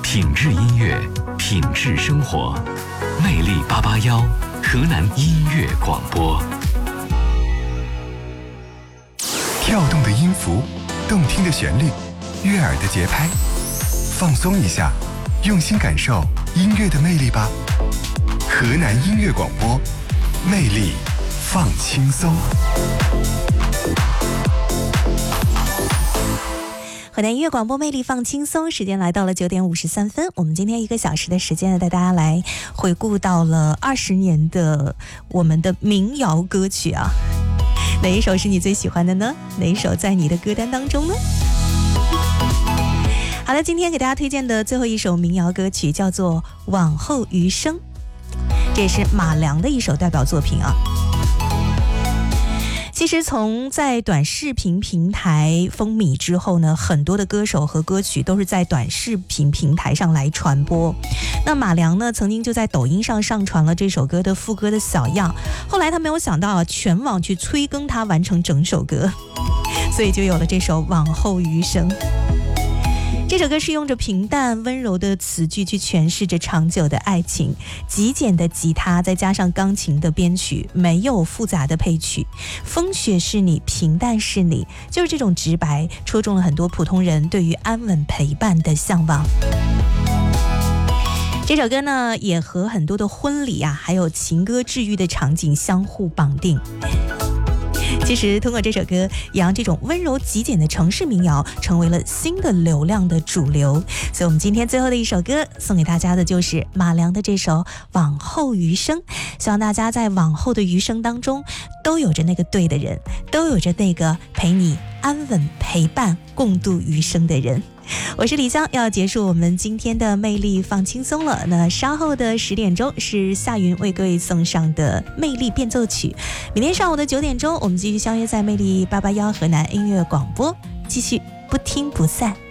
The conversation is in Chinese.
品质音乐，品质生活，魅力881，河南音乐广播。 跳动的音符，动听的旋律，悦耳的节拍，放松一下，用心感受音乐的魅力吧。河南音乐广播，魅力放轻松。 河南音乐广播，魅力放轻松，时间来到了9点53分。我们今天1个小时的时间呢，带大家来回顾到了20年的我们的民谣歌曲啊。哪一首是你最喜欢的呢？哪一首在你的歌单当中呢？好了，今天给大家推荐的最后一首民谣歌曲叫做《往后余生》，这也是马良的一首代表作品啊。其实从在短视频平台风靡之后呢，很多的歌手和歌曲都是在短视频平台上来传播。那马良呢，曾经就在抖音上上传了这首歌的副歌的小样，后来他没有想到全网去催更他完成整首歌，所以就有了这首《往后余生》。这首歌是用着平淡温柔的词句去诠释着长久的爱情，极简的吉他再加上钢琴的编曲，没有复杂的配曲，风雪是你，平淡是你，就是这种直白戳中了很多普通人对于安稳陪伴的向往。这首歌呢，也和很多的婚礼啊，还有情歌治愈的场景相互绑定。其实通过这首歌，也让这种温柔极简的城市民谣成为了新的流量的主流。所以我们今天最后的一首歌送给大家的就是马良的这首《往后余生》，希望大家在往后的余生当中都有着那个对的人，都有着那个陪你安稳陪伴共度余生的人。我是李湘，要结束我们今天的魅力放轻松了。那稍后的10点钟是夏云为各位送上的魅力变奏曲。明天上午的9点钟，我们继续相约在魅力881河南音乐广播，继续不听不散。